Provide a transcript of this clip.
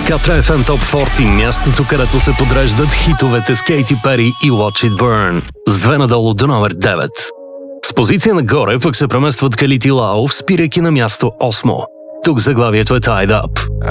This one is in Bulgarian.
Катра FM Top 40, мястото, където се подреждат хитовете с Кейти Пери и Watch It Burn, с 2 надолу до номер 9. С позиция нагоре пък се преместват Калити Лаов, спирайки на място 8. Тук заглавието е Tied Up.